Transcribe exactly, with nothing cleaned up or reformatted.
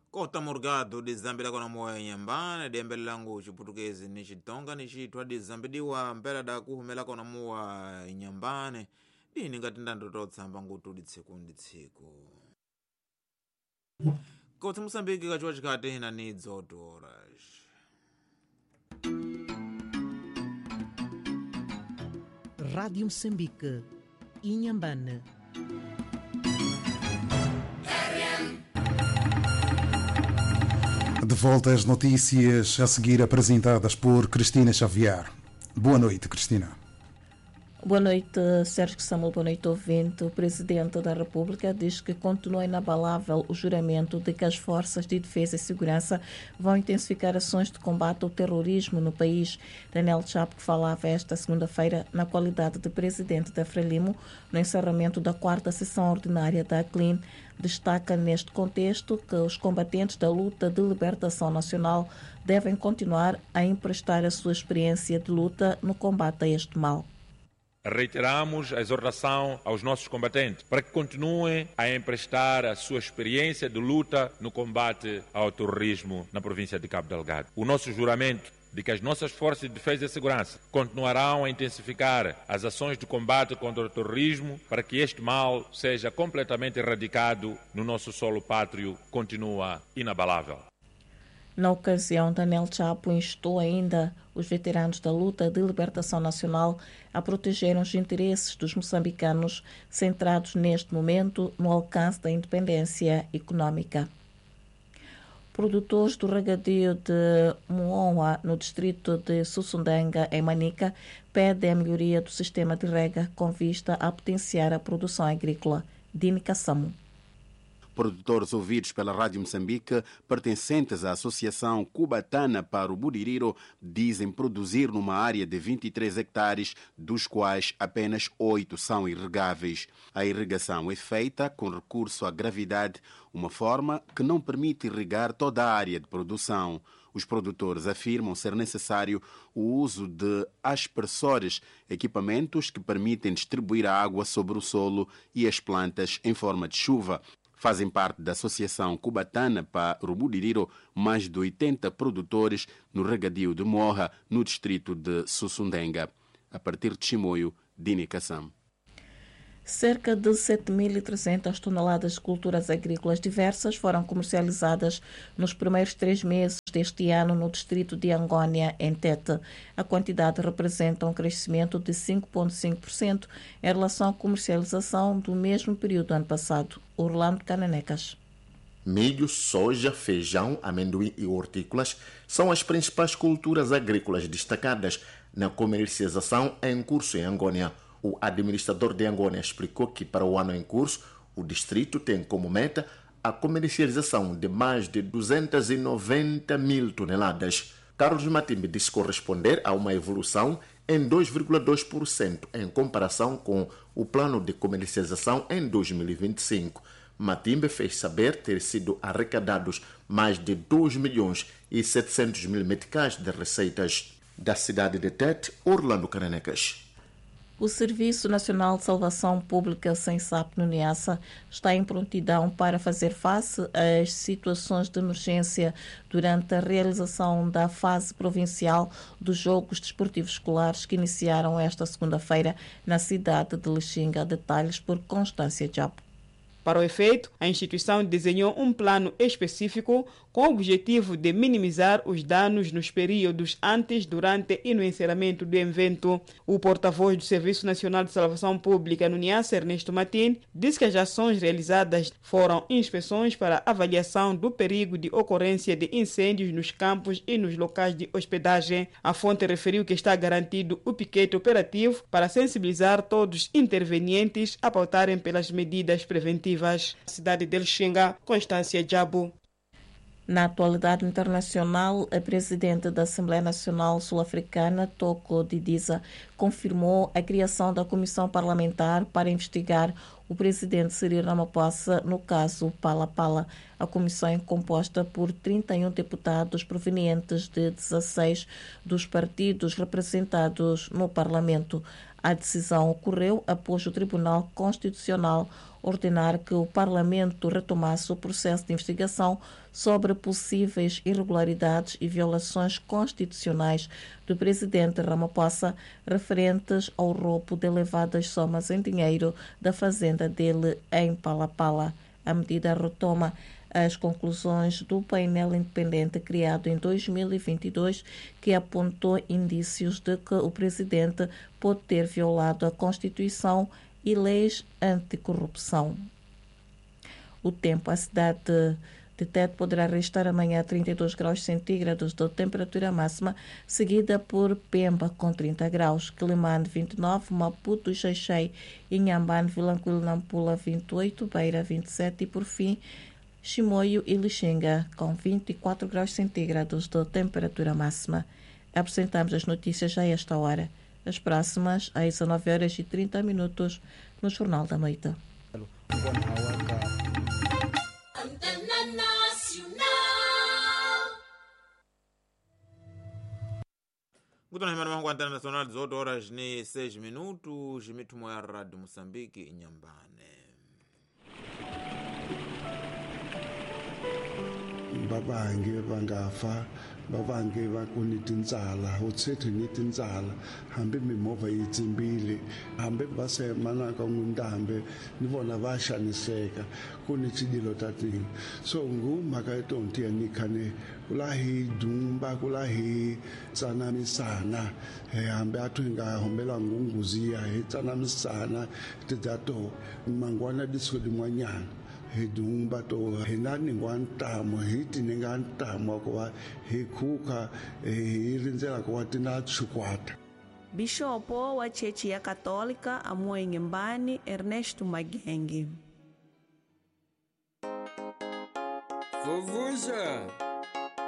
Kota Morgado dizambira kona moya nyambana diambele langu chiputukezi ni chitonga ni chitwa dizambidiwa mpera da kuhumela kona mowa nyambane dini ngati ndandoto tsamba ngutu ditsiku nditsiku kotsi Musambiki kachiwa chikati hina ni dzotoras Rádio Moçambique, Inhambane. De volta às notícias a seguir apresentadas por Cristina Xavier. Boa noite, Cristina. Boa noite, Sérgio Samuel. Boa noite, ouvinte. O Presidente da República diz que continua inabalável o juramento de que as forças de defesa e segurança vão intensificar ações de combate ao terrorismo no país. Daniel Chapo, que falava esta segunda-feira na qualidade de Presidente da Frelimo, no encerramento da quarta sessão ordinária da ACLIN, destaca neste contexto que os combatentes da luta de libertação nacional devem continuar a emprestar a sua experiência de luta no combate a este mal. Reiteramos a exortação aos nossos combatentes para que continuem a emprestar a sua experiência de luta no combate ao terrorismo na província de Cabo Delgado. O nosso juramento de que as nossas forças de defesa e segurança continuarão a intensificar as ações de combate contra o terrorismo para que este mal seja completamente erradicado no nosso solo pátrio continua inabalável. Na ocasião, Daniel Chapo instou ainda os veteranos da luta de libertação nacional a protegerem os interesses dos moçambicanos, centrados neste momento no alcance da independência econômica. Produtores do regadio de Muonwa, no distrito de Susundanga, em Manica, pedem a melhoria do sistema de rega com vista a potenciar a produção agrícola. Dini Kassamo. Produtores ouvidos pela Rádio Moçambique, pertencentes à Associação Cubatana para o Budiriro, dizem produzir numa área de vinte e três hectares, dos quais apenas oito são irrigáveis. A irrigação é feita com recurso à gravidade, uma forma que não permite irrigar toda a área de produção. Os produtores afirmam ser necessário o uso de aspersores, equipamentos que permitem distribuir a água sobre o solo e as plantas em forma de chuva. Fazem parte da Associação Cubatana para o Budiriro mais de oitenta produtores no regadio de Morra, no distrito de Sussundenga. A partir de Chimoio, Dini Kassam. Cerca de sete mil e trezentas toneladas de culturas agrícolas diversas foram comercializadas nos primeiros três meses deste ano no distrito de Angônia, em Tete. A quantidade representa um crescimento de cinco vírgula cinco por cento em relação à comercialização do mesmo período do ano passado. Orlando Cananecas. Milho, soja, feijão, amendoim e hortícolas são as principais culturas agrícolas destacadas na comercialização em curso em Angônia. O administrador de Angônia explicou que para o ano em curso, o distrito tem como meta a comercialização de mais de duzentas e noventa mil toneladas. Carlos Matimbe disse corresponder a uma evolução em dois vírgula dois por cento em comparação com o plano de comercialização em dois mil e vinte e cinco. Matimbe fez saber ter sido arrecadados mais de dois milhões e setecentos mil meticais de receitas. Da cidade de Tete, Orlando Cananecas. O Serviço Nacional de Salvação Pública SENSAP no Niassa está em prontidão para fazer face às situações de emergência durante a realização da fase provincial dos Jogos Desportivos Escolares que iniciaram esta segunda-feira na cidade de Lixinga. Detalhes por Constância Japo. Para o efeito, a instituição desenhou um plano específico com o objetivo de minimizar os danos nos períodos antes, durante e no encerramento do evento. O porta-voz do Serviço Nacional de Salvação Pública no Niassa, Ernesto Matin, disse que as ações realizadas foram inspeções para avaliação do perigo de ocorrência de incêndios nos campos e nos locais de hospedagem. A fonte referiu que está garantido o piquete operativo para sensibilizar todos os intervenientes a pautarem pelas medidas preventivas. Cidade de Lixinga, Constância Jabu. Na atualidade internacional, a presidente da Assembleia Nacional Sul-Africana, Toko Didiza, confirmou a criação da comissão parlamentar para investigar o presidente Cyril Ramaphosa no caso Pala Pala. A comissão é composta por trinta e um deputados provenientes de dezesseis dos partidos representados no Parlamento. A decisão ocorreu após o Tribunal Constitucional ordenar que o Parlamento retomasse o processo de investigação sobre possíveis irregularidades e violações constitucionais do presidente Ramaphosa referentes ao roubo de elevadas somas em dinheiro da fazenda dele em Palapala. A medida retoma as conclusões do painel independente criado em dois mil e vinte e dois, que apontou indícios de que o presidente pode ter violado a Constituição e leis anticorrupção. O tempo, a cidade de Tete poderá registrar amanhã trinta e dois graus centígrados de temperatura máxima, seguida por Pemba com trinta graus, Quelimane vinte e nove, Maputo, Xai-Xai, Inhambane, Vilanculo, Nampula vinte e oito, Beira vinte e sete e por fim Chimoio e Lixinga com vinte e quatro graus centígrados de temperatura máxima. Apresentamos as notícias a esta hora. As próximas às dezenove horas e trinta minutos no Jornal da Noite. Kutonahimana mangu internacional dezoito horas ni seis minutos, mitumo ya Rádio Moçambique Inhambane. Babange bangafa, babange bakuni tindzala, utsethe ngetindzala, hambe mimovha yi tsimbile, hambe basemana ka ngundambe, ni vona va xaniseka, ku ni tidilo ta tini. So ngumhaka ya tonti ya nikhane kula hi dumba kula hi tsanamisana, hambe athu hi nga hombela ngunguziya hi tsanamisana tidato mangwana disodi mwanyana. Hi dumba to hi na ningwantamo hi ti ningantamo ku va hi khuka hi rindzela ku va ti na tshikwata. Bishopo wa Chechi ya Katolika Amoe Nyembani Ernesto Magenge. Vuvuja